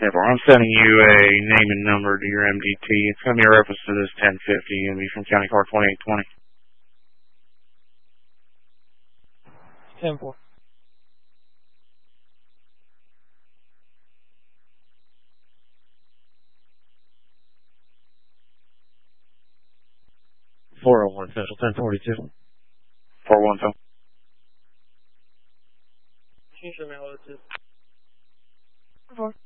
I'm sending you a name and number to your MDT. It's going to be a reference to this 1050. It's going to be from County Car 2820. 10-4. .401 Central 1042. 412. Change your mail to 4.